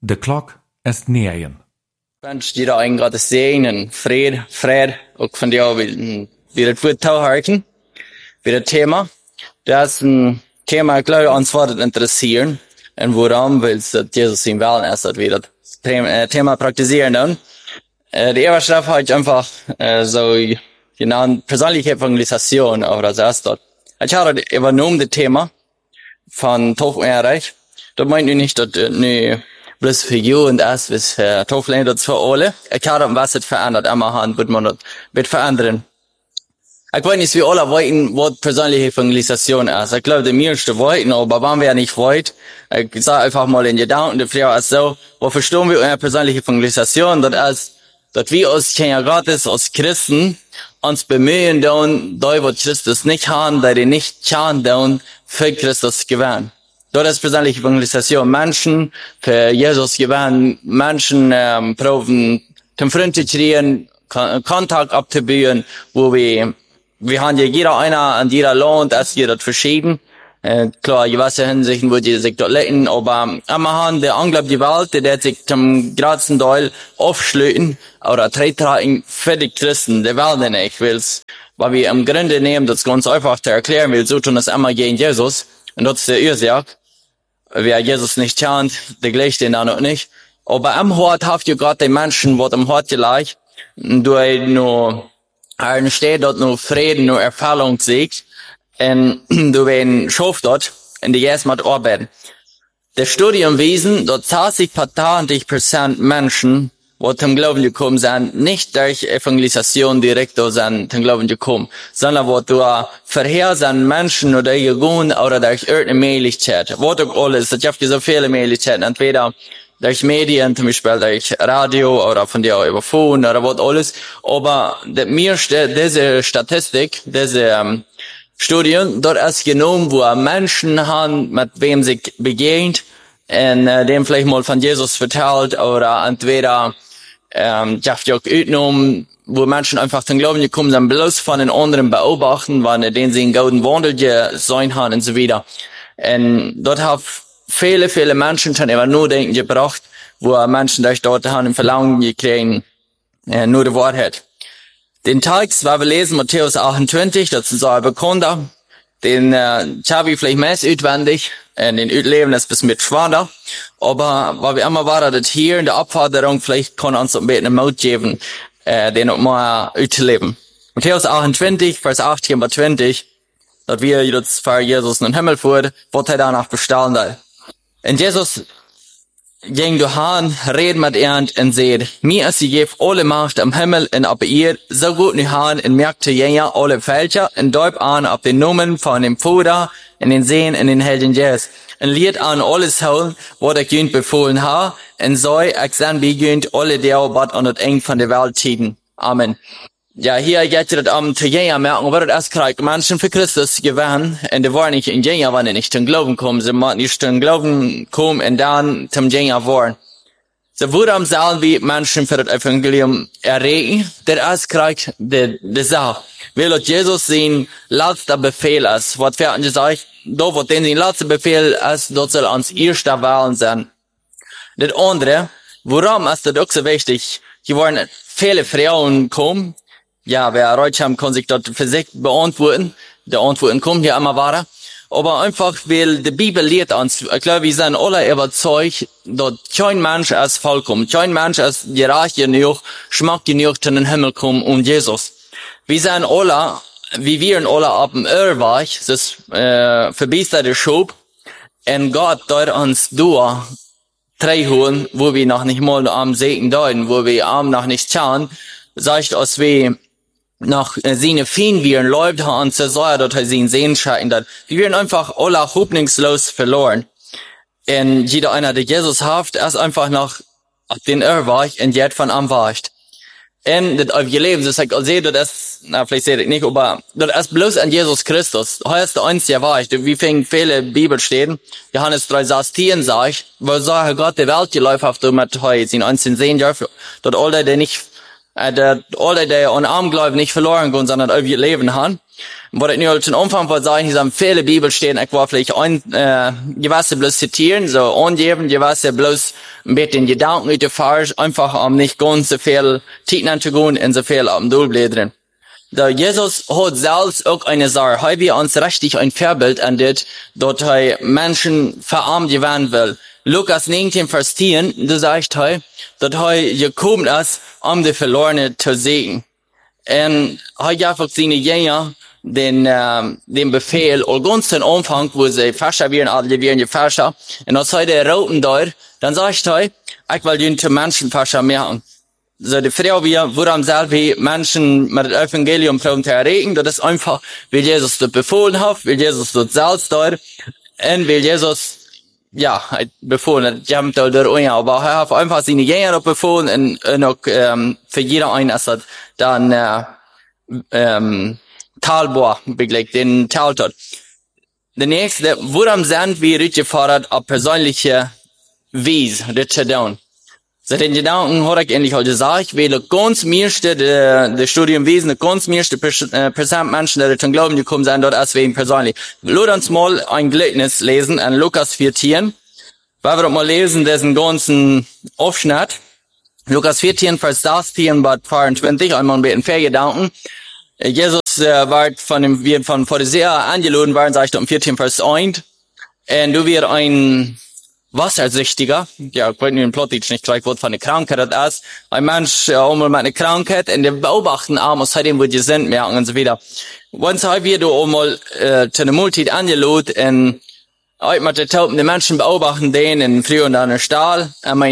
De klok est 9. Ik wens jullie een grote zegen en vrede, ook van jou wie het woord toehouden, wie het thema. Dat is een thema, ik geloof, ons wat het interesseren. En waarom wil dat Jezus zien wel is dat we dat thema praktiseren doen. De eerste stap had ik einfach so genannt persoonlijke evangelisation over das erste. Ich habe das übernommen, das Thema von Taufe und Reich. Das meint nicht, dass nu bloß für you und es, was Taufe das für alle. Ich habe was es verändert, immer Hand wird man das mit verändern. Ich weiß nicht, wie alle wollten, was persönliche Evangelisation ist. Ich glaube, die meisten wollten, aber wenn wir nicht wollten, ich sage einfach mal in Gedanken, die Frage ist so, wo verstehen wir eine persönliche Evangelisation? Das ist, dass wir uns kein gratis als Christen uns bemühen, da wo Christus nicht haben, da die nicht kann, für Christus gewinnen. Das ist persönliche Evangelisation. Menschen für Jesus gewinnen, Menschen proben, zum Freund zu kriegen, Kontakt abzubauen, wo wir haben ja jeder einer an jeder Land, das ist jeder verschieden. Klar, gewisse Hinsichten, wo die sich dort leiten, aber immer haben der Anglaub die Welt, der sich zum großen Teil aufschlüten oder treten für die Christen, der Welt nicht, weil wir im Grunde nehmen, das ganz einfach zu erklären, wir so tun das immer gegen Jesus, und das ist der Ursache. Wer Jesus nicht kennt, der gleicht den dann auch nicht. Aber am Hort habt ihr gerade die Menschen, wo am Hort gleich, durch nur steht dort nur Frieden, nur Erfahrung siegt, und du wen schafft dort, in die erst mal arbeiten. Das Studium wiesen, dort 80% Menschen, wo zum Glauben gekommen sind, nicht durch Evangelisation direkt sind zum Glauben gekommen, sondern wo du vorher sind Menschen oder gegangen oder durch irgendeine Möglichkeit. Wo doch alles, es gibt so viele Möglichkeiten, entweder durch Medien, zum Beispiel durch Radio oder von dir über Phone oder was alles. Aber diese Statistik, diese Studien, dort ist genommen, wo Menschen haben, mit wem sich begegnet, und dem vielleicht mal von Jesus vertellt, oder entweder ich habe auch genommen, wo Menschen einfach zum Glauben gekommen sind, bloß von den anderen beobachten, wann denen sie einen guten Wandel gesehen haben und so weiter. Und dort haben viele Menschen schon immer nur denken gebracht, wo Menschen durch dort haben im Verlangen gekriegt, nur die Wahrheit. Den Text, was wir lesen, Matthäus 28, das ist ein Bekannter, den habe ich vielleicht mehr auswendig, den Leben ist bis mit schwanger, aber weil wir immer waren, das hier in der Abforderung, vielleicht kann uns ein bisschen Mut geben, den auch mal auszuleben. Matthäus 28, Vers 18 bis 20, dass wir jetzt für Jesus in den Himmel fuhren, wird er danach bestellen. Und Jesus ging durch Han, red mit ihnen und sagt, mir ist gegeben alle Macht am Himmel und auf ihr, so gut nu Han und merkte jener alle Fälscher und deub an auf den Namen von dem Vater und den Sehen und den Helden Jesus. Und liet an alles holen, was ich ihnen befohlen habe, und sei, ich sein begünt alle der, was an das Eng von der Welt tieden. Amen. Ja, hier geht es zu jener merken, was das erst kriegt. Menschen für Christus gewinnen, und die waren nicht in jener, wenn sie nicht zum Glauben kommen. Sie mussten nicht zum Glauben kommen und dann zum jener waren. So wurde am Saal wie Menschen für das Evangelium erregen, der erst kriegt die Sache. Weil dort Jesus sein letzter Befehl ist. Was werden gesagt? Da, wo den sein letzter Befehl ist, dort soll uns erster Wahlen sein. Das andere, warum ist das auch so wichtig? Hier waren viele Frauen kommen. Ja, wer Deutsch haben, kann sich dort für sich beantworten. Die Antworten kommen hier immer weiter. Aber einfach, weil die Bibel lehrt uns, ich glaube, wir sind alle überzeugt, dass kein Mensch ist vollkommen. Kein Mensch ist gerecht genug, schmack genug zu den Himmel kommen und Jesus. Wir sind alle, wie wir alle ab dem Irrweg, das verbesserte Schub, und Gott dort uns durch holen, wo wir noch nicht mal am Segen deuten, wo wir am noch nicht schauen, sagt uns, wie nach seine Feen wir läuft haben, so soll er dort sein Sehen scheiden, dass wir werden einfach alle hoffnungslos verloren. Und jeder einer, der Jesus haft, ist einfach noch auf den Irrweg und jetzt von am Wacht. Und das auf ihr Leben, das sagt, also das, vielleicht seht ihr nicht, aber das ist bloß an Jesus Christus. Heute ist der einzige Wahrheit. Wie fing viele Bibelstellen, Johannes 3,16 sagt, wo sagt Gott, die Welt, die läuft auf du mit heute, sind einzeln sehen dürfen, dort alle, der nicht alle, die an Arm glauben, nicht verloren gehen, sondern auf ihr Leben haben. Wat ik nu al ten omvang wil sagen, hier sind viele Bibelstellen, ich will vielleicht gewisse bloß zitieren, so angeben, gewisse bloß ein bisschen Gedanken uit de Vers, einfach nicht ganz so viel Zeit anzugehen und so viel am Doelblättern. Da Jesus hat selbst auch eine Sache, er wir uns richtig ein Vorbild an das, dort Menschen verarmt werden will. Lukas 19, Vers 10, da sagt dass gekommen ist, die Verlorenen zu segnen. Und gab auch seine Jünger den Befehl, all ganz den Anfang, wo sie Fischer werden, alle werden Fischer. Und als der Roten dort, dann sagt ich will den zu Menschenfischer machen. So, die Frau, woran selber Menschen mit dem Evangelium proben zu erregen, das ist einfach, weil Jesus das befohlen hat, weil Jesus das selbst dort, und weil Jesus, befohlen, die haben da dort, aber er hat einfach seine Jünger befohlen, und auch, für jeder einen ist das dann, Talbohr belegt, den Talt hat. Der nächste, woran sind wir gefordert, auf persönliche Weise, das zu tun? So, den Gedanken habe ich ähnlich heute gesagt, weil ganz meiste, der Studienwesen, ganz meiste Prozent Menschen, die zum Glauben gekommen sind, dort als wegen persönlich. Lass uns mal ein Gleichnis lesen, an Lukas 14. Weil wir mal lesen, diesen ganzen Aufschnitt. Lukas 14, Vers 16, bis 22, einmal ein bisschen Gedanken. Jesus war von Pharisäer eingeladen worden, sagt um 14, Vers 1. Und du wirst ein Wassersüchtiger, ich weiß nicht, nicht gleich, was für eine Krankheit das ist. Ein Mensch, einmal mit einer Krankheit, und der beobachten muss seitdem, wo die sind, merken und so weiter. Once wir du einmal, zu einer Multit eingeladen, und mit der Tauben, die Menschen beobachten den, in früher und an der Stahl,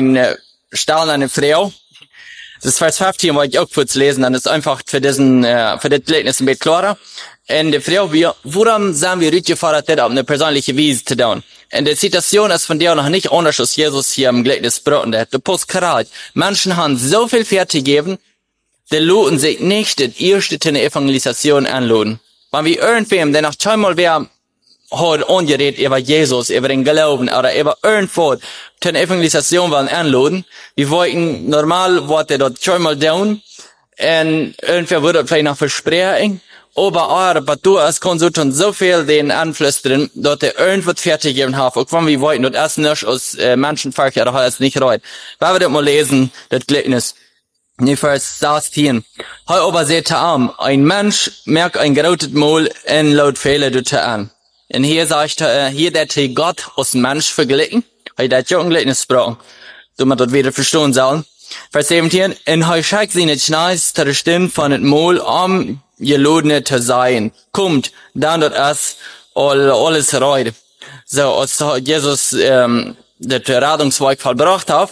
Stahl eine Frau. Das ist Vers 15, wollte ich auch kurz lesen, dann ist einfach für das Gleichnis ein bisschen klarer. Und die Frau, woran sind wir richtig gefordert, das auf eine persönliche Weise zu tun? Und die Situation ist von dir noch nicht anders, als Jesus hier im Gleichnis beraten hat. Du post gerade, Menschen haben so viel fertig gegeben, die lohnen sich nicht, das erste in der Evangelisation anladen. Wenn wir irgendwem, der noch zweimal wer hat angeredet über Jesus, über den Glauben, oder über irgendwo, zur Evangelisation wollen anladen, wir wollten normal, Worte dort zweimal tun, und irgendwer würde vielleicht noch versprechen, aber du als Konsultant so viel den anflüstern, dass er irgendwas fertig gegeben hat, auch wenn wir wollten, das erst nicht aus Menschenverkehr, oder hat es nicht reut. Weil wir das mal lesen, das Gleichnis. In Vers 16. Heu aber seht arm, ein Mensch merkt ein gerotet Mal und laut Fehler tut an. Und hier sagt hier der Gott aus Mensch verglichen, heu das ja ein Gleichnis gesprochen, so man das wieder verstehen sollen. Vers 17. Und heu schickt sie nicht schneis, zur Stimme von dem Mal gelodene zu sein. Kommt, dann dort erst alles reut. So, als Jesus das Rettungswerk vollbracht hat,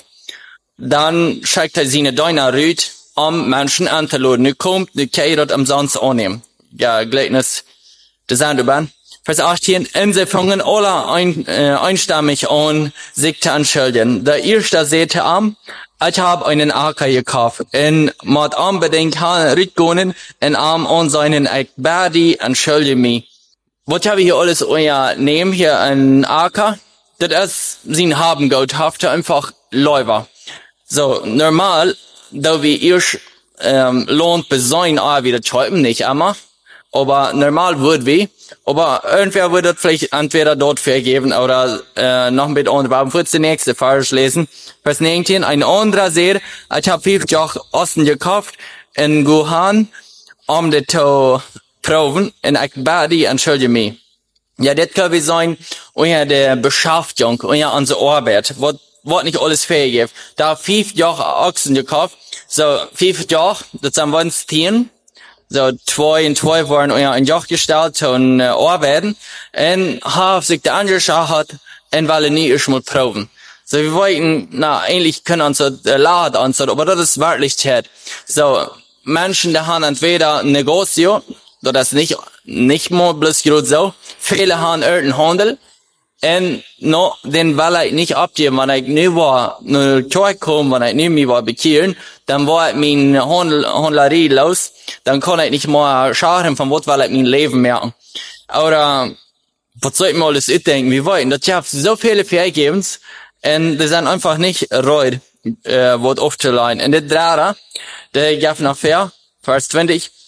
dann schickt er seine Deuner rüt, Menschen anzuladen. Kommt, nu kann dort umsonst annehmen. Ja, Gleichnis, das sind über. Vers 18, und sie fangen alle einstimmig an, sich zu entschuldigen. Der erste sagte ich habe einen Acker gekauft, und mit unbedingt rückgehen, und an seinen Ekbadi entschuldige mich. Was habe ich hier alles nehmen, hier ein Acker? Das ist sein Habengut, hafte einfach Läufer. So, normal, da wir erst, lohnt besäuen, wieder schreiben, nicht immer. Aber normal würde wir, aber irgendwer würde vielleicht entweder dort vergeben oder noch ein bisschen andere. Für den nächsten Vers lesen. Vers 19, ein anderer sagt, ich habe 5 Jahre Osten gekauft in Guhan, das zu proben, und ich bade entschuldige mich. Ja, das kann wir sein, unter der Beschäftigung, unter unsere Arbeit, was nicht alles fähig ist. Da 5 Jahre Ochsen gekauft, so 5 Jahre, das sind uns 10. So, 2 und 2 waren ein Joch gestellt und arbeiten, und haben sich der angeschaut, und wollen nie erstmal proben. So, wir wollten, eigentlich können uns laden anschauen, aber das ist wirklich Zeit. So, Menschen, die haben entweder ein Negozio, das ist nicht mal bloß gerade so, viele haben irgendeinen Handel, und no, den will ich nicht abgeben, wenn ich nie war, nur zurückkommen, wenn ich nie mich war bekehren, dann war ich meine Handlerie los, dann kann ich nicht mal schauen, von was will ich mein Leben merken. Oder, was soll ich mir alles denken, wir wollen, das schafft so viele Vergebens, und die sind einfach nicht reut, was aufzuleihen. Und der Drahter, der gab nachher, Vers 20,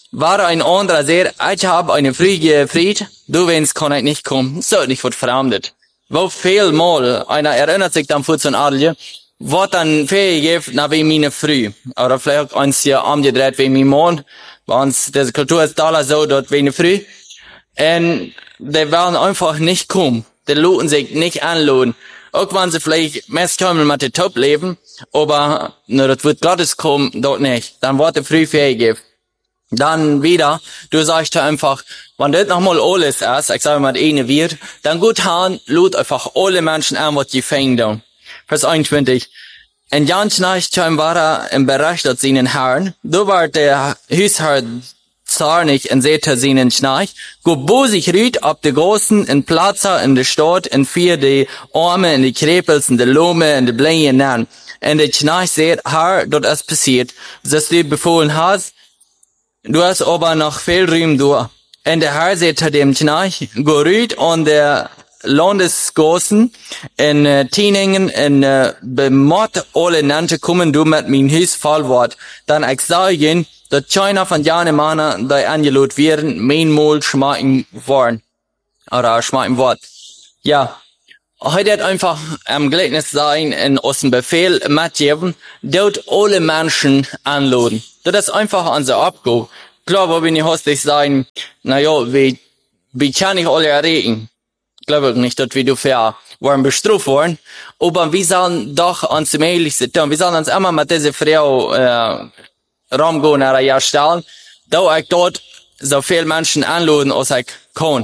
War ein anderer sehr, ich habe eine Früh gefried, du wenn's kann ich nicht kommen, so nicht wird verfremdet. Wo viel mal, einer erinnert sich dann vor zu Adel, was dann fähig gibt, nach wie meine Früh. Oder vielleicht eins hier umgedreht wie mein Mann, bei uns, diese Kultur ist da so, dort wie eine Früh. Und die werden einfach nicht kommen. Die luden sich nicht anladen. Auch wenn sie vielleicht meist kommen mit dem Top leben, aber, nur das wird Gottes kommen, dort nicht. Dann wird der Früh fähig. Dann wieder, du sagst einfach, wenn das nochmal alles ist, ich sage mal, eine wird, dann gut haben, lud einfach alle Menschen an, was die fängen. Vers 21. Und ganz nicht war im Bereich dort seinen Herrn, du war der Hausherr zornig und sehte seinen Schnarch, go sich rüht ab de Großen in Platzer in der Stadt, in vier die Arme, in die Krepels, in die Lohme, in die Blähen an. Und der Schnarch seht, Herr, dort ist passiert, dass du befohlen hast, du hast aber noch viel Rühm du. Und der Herr sagte dem Schnarch, go rüht an der Landesgossen in Tieningen in bemott alle Nante kommen du mit mein Hüs Fallwort. Dann ich sage dass China von jane Mana die angelot werden, mainmal schmacken worden. Oder schmacken Wort. Ja. Heute hat einfach am Gleichnis sein in aus dem Befehl mitgeben, dort alle Menschen anladen. Das ist einfach unser Abgabe. Klar, wo wir nicht hostig sein, naja, wie kann ich alle erregen? Glaube ich nicht, dass wir dafür waren bestraft worden. Aber wir sollen doch uns mählich sein. Wir sollen uns immer mit dieser Frau, rumgehen oder ja stellen, da ich dort so viel Menschen anladen, als ich kann.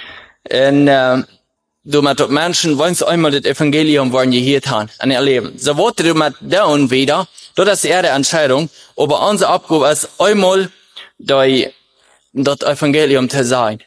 Und, du mit Menschen wollen einmal das Evangelium wollen gehört haben und erleben. So wollte du mit down wieder, das ist eher die Entscheidung, aber unsere Abgabe ist einmal das Evangelium zu sein.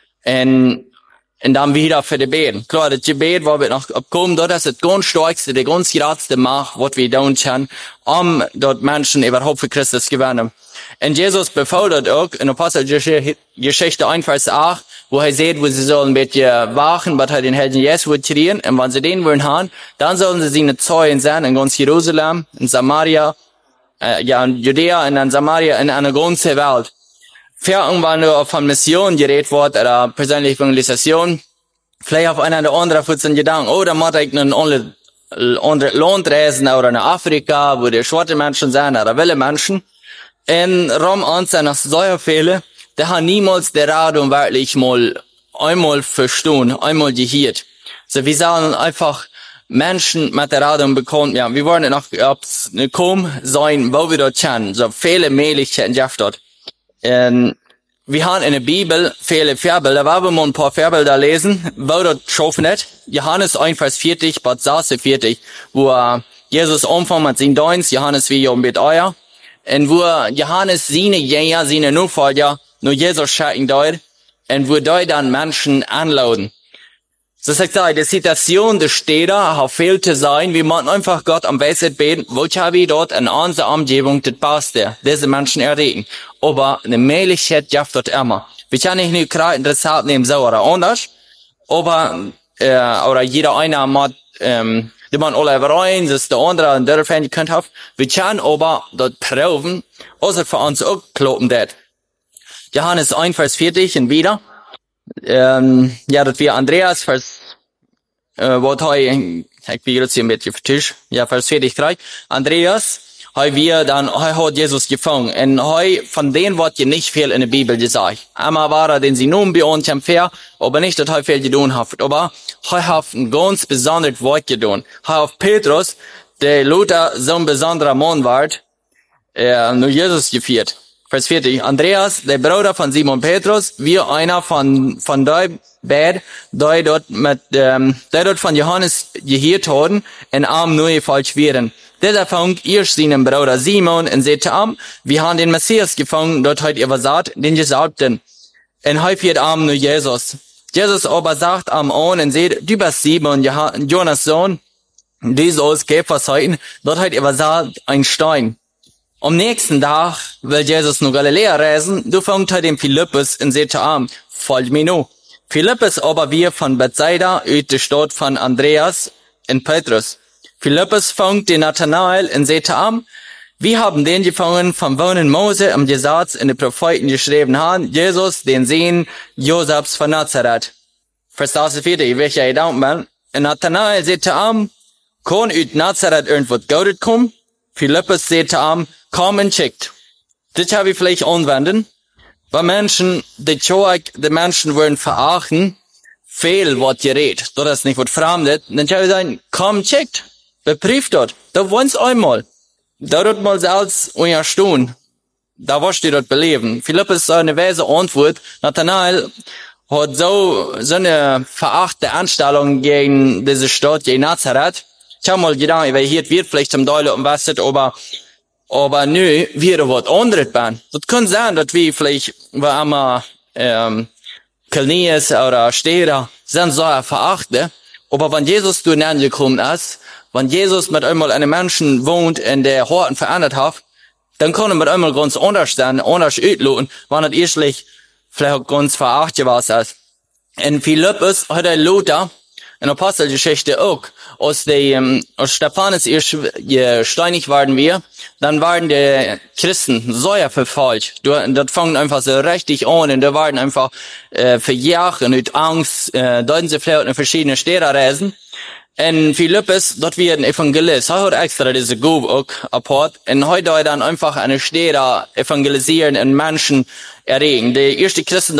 Und dann wieder für die Beten. Klar, das Gebet, wo wir noch abkommen, das ist das ganz stärkste, die ganz größte Macht, was wir tun können, dort Menschen überhaupt für Christus gewinnen. Und Jesus befordert auch in Apostelgeschichte 1, Vers 8, wo er sagt, wo sie sollen mit wachen, was er den Helden Jesus trainieren, und wenn sie den wollen haben, dann sollen sie seine Zeugen sein in ganz Jerusalem, in Samaria, in Judäa, in Samaria, in einer ganzen Welt. Irgendwann nur von Mission geredet wird, oder persönliche Evangelisation, vielleicht auf einer oder anderen für den Gedanken, oh, da muss ich einen anderen Land reisen, oder nach Afrika, wo die schwarze Menschen sind, oder wilde Menschen. In Rom anzeigen, dass solche Fälle, der hat niemals der Radio wirklich mal einmal verstanden, einmal gehört. So, wir sollen einfach Menschen mit der Radio bekommen, ja, wir wollen noch, kommen sein, wo wir dort kennen, so viele Möglichkeiten gibt dort. Wir haben in der Bibel viele Vorbilder, da wollen wir mal ein paar Vorbilder lesen, wo dort schaffen nicht. Johannes 1, Vers 40, Bad Sasse 40, wo Jesus anfängt mit seinen Dienst, Johannes wie ja mit euer, und wo Johannes seine Jünger, seine Nachfolger, nur Jesus schicken dort, und wo dort dann Menschen anladen. So sagt er, die Situation der Städte hat viel zu sein, wir müssen einfach Gott am besten beten, wo habe ich dort in unserer Umgebung das Beste, diese Menschen erregen. Aber eine Möglichkeit gibt dort immer. Wir können nicht kreiden, das halt nehmen so oder anders, aber, oder jeder einer muss, die man alle rein, das ist der andere, und der Fan, die könnt haben. Wir können aber dort proben, also für uns auch kloppen das. Johannes 1, Vers 40 und wieder. Ja, das wir Andreas, Vers, was ich will jetzt hier mit auf Tisch, ja, Vers 40 gleich. Andreas, hat Jesus gefangen. Und von denen wird ja nicht viel in der Bibel gesagt. Einmal war er, den sie nun bei uns haben fair, aber nicht, dass er viel getan hat. Aber er hat ein ganz besonderes Wort getan. Er hat Petrus, der Luther so ein besonderer Mann war, nur Jesus geführt. Vers 40. Andreas, der Bruder von Simon Petrus, wie einer von der Bad, der dort von Johannes gehört haben, in Arm nur falsch wären. Dieser fang erst seinen Bruder Simon und sagte am, wir haben den Messias gefangen, dort hat ihr gesagt, den Gesalbten. Und heute wird Arm nur Jesus. Jesus aber sagt am an und sagt, du bist Simon, Jonas Sohn, du sollst Käfer sein, dort hat ihr gesagt, ein Stein. Am nächsten Tag will Jesus nach Galiläa reisen, du fängt halt den Philippus und sagte am, folgt mir nur. Philippus aber wir von Bethsaida, aus der Stadt von Andreas und Petrus. Philippus fängt den Nathanael und sagte am, Wir haben den gefangen, vom Wohnen Mose im Gesetz in den Propheten geschrieben haben, Jesus, den Sohn Josefs von Nazareth. Verstehst du wieder, ich will ja gedankt werden. Und Nathanael sagte ihm, kann uit Nazareth irgendwas Gutes kommen? Philippus sagte ihm, komm und schickt. Das habe ich vielleicht anwenden. Bei Menschen, die Menschen wollen verachten, viel was gerät. Das ist nicht was Fremdes. Dann habe ich sagen, komm, schickt. Beprüft dort. Da wohnst einmal. Da wird mal selbst euer Stuhl. Da wirst du dort beleben. Philippus so eine weise Antwort. Nathanael hat so eine verachte Anstellung gegen diese Stadt, gegen Nazareth. Ich habe mal gedacht, weil hier wird vielleicht zum Teil um was, aber nö, wir was anderes bin. Das kann sein, dass wir vielleicht, weil immer, Kalnies oder Städter sind so verachte. Aber wenn Jesus durch den gekommen ist, wenn Jesus mit einmal einem Menschen wohnt, in der Horten verändert hat, dann kann er mit einmal ganz anders sein, anders uitloten, wenn er erstlich vielleicht ganz verachtet was ist. In Philippus hat er Luther, in der Apostelgeschichte auch, als Stephanus erst gesteinigt worden wir, dann waren die Christen so verfolgt. Das fängt einfach so richtig an, und da waren einfach, verjagt und mit Angst, deuten sie vielleicht in verschiedene Städte reisen. In Philippus, dort wird ein Evangelist, er hat extra diese Gabe auch abgehabt, und heute dann einfach eine Städte evangelisieren und Menschen erregen. Die erste Christen